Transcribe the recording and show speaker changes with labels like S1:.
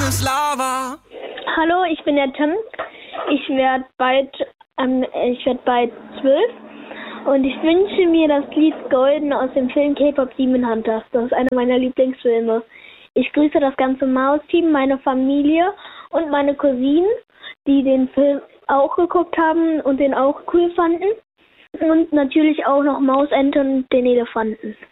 S1: ist Lava.
S2: Hallo, ich bin der Tim. Ich werde bald 12 und ich wünsche mir das Lied Golden aus dem Film K-Pop Demon Hunters. Das ist einer meiner Lieblingsfilme. Ich grüße das ganze Maus-Team, meine Familie und meine Cousinen, die den Film auch geguckt haben und den auch cool fanden. Und natürlich auch noch Mausente und den Elefanten.